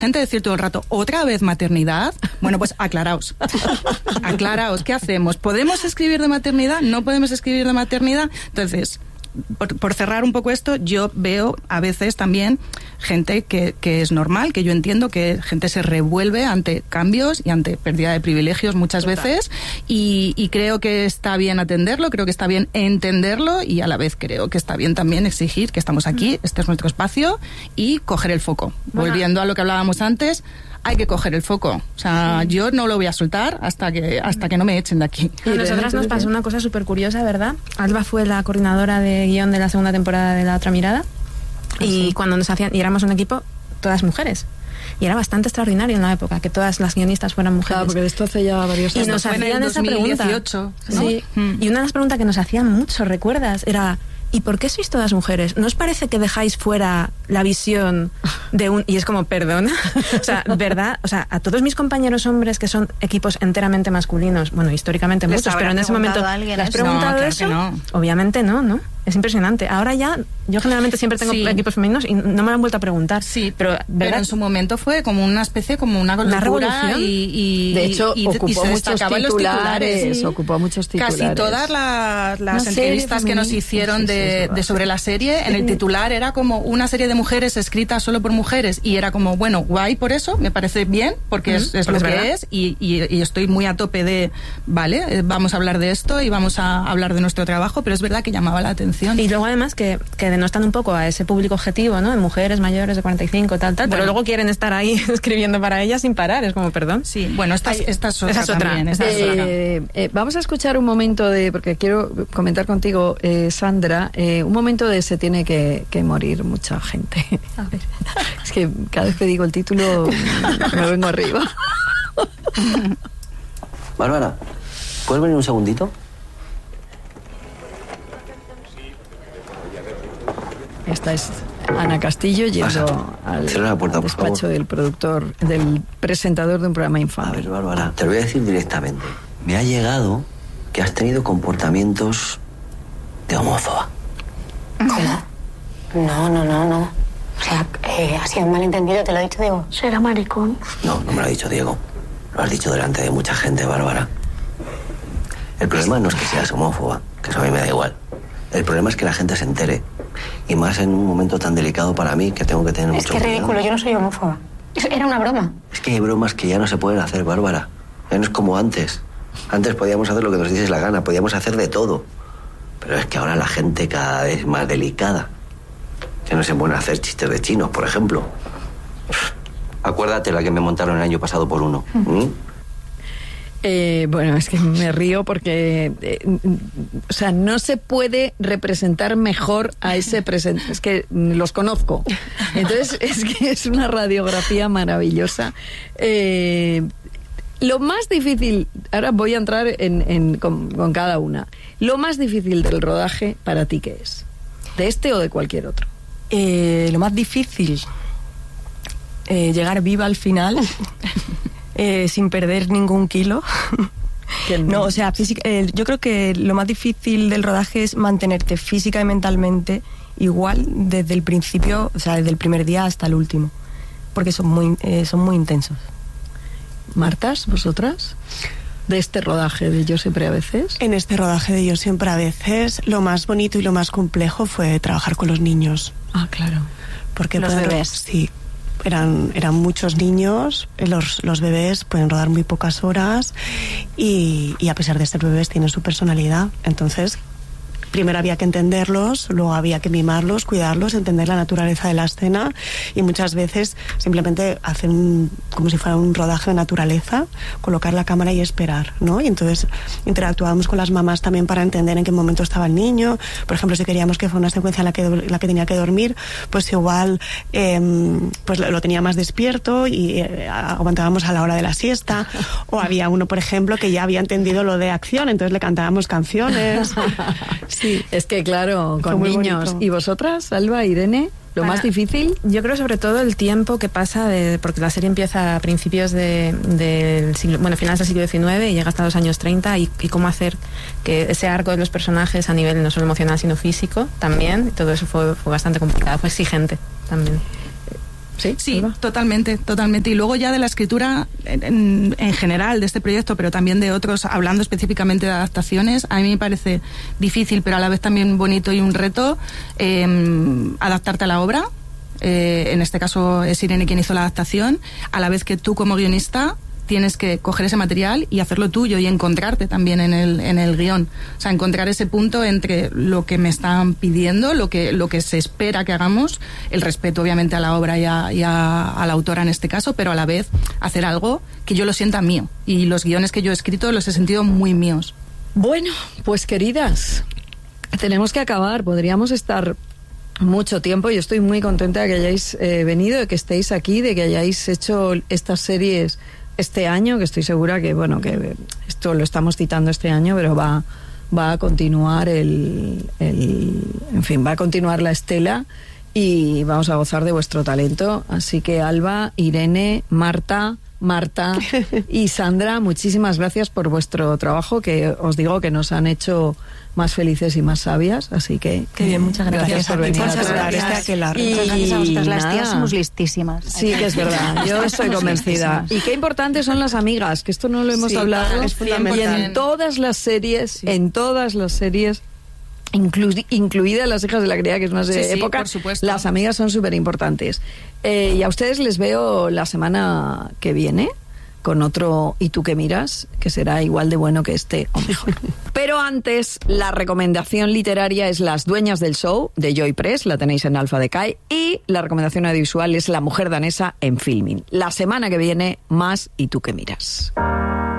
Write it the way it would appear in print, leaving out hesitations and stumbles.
gente decir todo el rato, ¿otra vez maternidad? Bueno, pues aclaraos. Aclaraos, ¿qué hacemos? ¿Podemos escribir de maternidad? ¿No podemos escribir de maternidad? Entonces, por cerrar un poco esto, yo veo a veces también gente que es normal, que yo entiendo que gente se revuelve ante cambios y ante pérdida de privilegios muchas veces, y creo que está bien atenderlo, creo que está bien entenderlo, y a la vez creo que está bien también exigir que estamos aquí, este es nuestro espacio, y coger el foco. Volviendo a lo que hablábamos antes, hay que coger el foco. O sea, yo no lo voy a soltar hasta que no me echen de aquí. A nosotras nos pasó una cosa súper curiosa, ¿verdad? Alba fue la coordinadora de guión de la segunda temporada de La Otra Mirada, y cuando nos hacían, y éramos un equipo, todas mujeres. Y era bastante extraordinario en la época que todas las guionistas fueran mujeres. Claro, porque esto hace ya varios años. Y nos hacían esa pregunta. 2018, ¿no? Sí. Y una de las preguntas que nos hacían mucho, ¿recuerdas? Era, ¿y por qué sois todas mujeres? ¿No os parece que dejáis fuera la visión de un...? Y es como, perdona. O sea, ¿verdad? O sea, a todos mis compañeros hombres que son equipos enteramente masculinos, bueno, históricamente muchos, pero en ese momento... ¿Le has preguntado claro eso? No. Obviamente no. Es impresionante. Ahora ya, yo generalmente siempre tengo equipos femeninos y no me lo han vuelto a preguntar. Sí, pero en su momento fue como una especie, como una revolución. Y de hecho, ocupó muchos titulares. Sí. Ocupó muchos titulares. Casi todas las entrevistas que nos hicieron de sobre la serie, en el titular era como una serie de mujeres escrita solo por mujeres, y era como, bueno, guay por eso, me parece bien, porque es lo que es, y estoy muy a tope de, vale, vamos a hablar de esto y vamos a hablar de nuestro trabajo, pero es verdad que llamaba la atención. Y luego además que denostan un poco a ese público objetivo, ¿no? De mujeres mayores de 45, tal, bueno, pero luego quieren estar ahí escribiendo para ellas sin parar, es como, perdón. Sí, bueno, esta es otra también. Vamos a escuchar un momento porque quiero comentar contigo, Sandra, un momento de se tiene que morir mucha gente. A ver. Es que cada vez que digo el título me vengo arriba. Bárbara, ¿puedes venir un segundito? Esta es Ana Castillo yendo al despacho del productor, del presentador de un programa infame. A ver, Bárbara, te lo voy a decir directamente. Me ha llegado que has tenido comportamientos de homófoba. ¿Cómo? No. O sea, ha sido un malentendido, te lo he dicho, Diego. ¿Será maricón? No me lo ha dicho Diego. Lo has dicho delante de mucha gente, Bárbara. El problema no es que seas homófoba, que eso a mí me da igual. El problema es que la gente se entere. Y más en un momento tan delicado para mí, que tengo que tener mucho cuidado. Es que es ridículo, yo no soy homófoba. Era una broma. Es que hay bromas que ya no se pueden hacer, Bárbara. Ya no es como antes. Antes podíamos hacer lo que nos diese la gana, podíamos hacer de todo. Pero es que ahora la gente cada vez es más delicada. Ya no se pueden hacer chistes de chinos, por ejemplo. Acuérdate la que me montaron el año pasado por uno. Bueno, es que me río porque o sea, no se puede representar mejor a ese presente. Es que los conozco. Entonces, es que es una radiografía maravillosa. Lo más difícil, ahora voy a entrar con cada una. Lo más difícil del rodaje, ¿para ti qué es? ¿De este o de cualquier otro? Lo más difícil, llegar viva al final. Sin perder ningún kilo. No, o sea, yo creo que lo más difícil del rodaje es mantenerte física y mentalmente igual desde el principio, o sea, desde el primer día hasta el último, porque son muy intensos. Martas, ¿vosotras? De este rodaje de Yo Siempre a Veces. En este rodaje de Yo Siempre a Veces, lo más bonito y lo más complejo fue trabajar con los niños. Ah, claro. Porque los bebés. Sí. Eran muchos niños, los bebés pueden rodar muy pocas horas y a pesar de ser bebés tienen su personalidad. Entonces, primero había que entenderlos, luego había que mimarlos, cuidarlos, entender la naturaleza de la escena y muchas veces simplemente hacer como si fuera un rodaje de naturaleza, colocar la cámara y esperar, ¿no? Y entonces interactuábamos con las mamás también para entender en qué momento estaba el niño. Por ejemplo, si queríamos que fuera una secuencia en la que tenía que dormir, pues igual pues lo tenía más despierto y aguantábamos a la hora de la siesta. O había uno, por ejemplo, que ya había entendido lo de acción, entonces le cantábamos canciones. Sí, es que claro, con niños. Bonito. ¿Y vosotras, Alba, Irene? ¿Lo más difícil? Yo creo sobre todo el tiempo que pasa, porque la serie empieza a principios del siglo, finales del siglo XIX y llega hasta los años 30 y cómo hacer que ese arco de los personajes a nivel no solo emocional sino físico también, y todo eso fue bastante complicado, fue exigente también. Sí, Alba. totalmente. Y luego ya de la escritura en general de este proyecto, pero también de otros, hablando específicamente de adaptaciones, a mí me parece difícil, pero a la vez también bonito y un reto adaptarte a la obra. En este caso es Irene quien hizo la adaptación, a la vez que tú como guionista tienes que coger ese material y hacerlo tuyo y encontrarte también en el guión. O sea, encontrar ese punto entre lo que me están pidiendo, lo que se espera que hagamos, el respeto obviamente a la obra y a la autora en este caso, pero a la vez hacer algo que yo lo sienta mío. Y los guiones que yo he escrito los he sentido muy míos. Bueno, pues queridas, tenemos que acabar. Podríamos estar mucho tiempo. Yo estoy muy contenta de que hayáis venido, de que estéis aquí, de que hayáis hecho estas series este año, que estoy segura que, bueno, que esto lo estamos citando este año, pero va a continuar en fin, va a continuar la estela y vamos a gozar de vuestro talento. Así que Alba, Irene, Marta y Sandra, muchísimas gracias por vuestro trabajo, que os digo que nos han hecho más felices y más sabias, así que qué bien, muchas gracias por venir. Muchas gracias. Muchas gracias a vosotras, las tías somos listísimas. Sí, que es verdad, yo estoy convencida. Y qué importantes son las amigas, que esto no lo hemos hablado, es fundamental. y en todas las series, incluidas Las hijas de la cría, que es una serie de época, por supuesto. las amigas son súper importantes. Y a ustedes les veo la semana que viene con otro ¿Y tú qué miras?, que será igual de bueno que este o mejor. Pero antes, la recomendación literaria es Las dueñas del show, de Joy Press, la tenéis en Alfa Decay, y la recomendación audiovisual es La mujer danesa en Filmin. La semana que viene, más ¿Y tú qué miras?